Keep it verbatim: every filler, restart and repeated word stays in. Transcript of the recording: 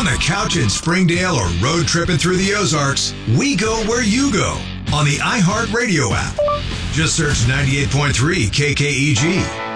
On the couch in Springdale or road tripping through the Ozarks, we go where you go on the iHeartRadio app. Just search ninety-eight point three K K E G.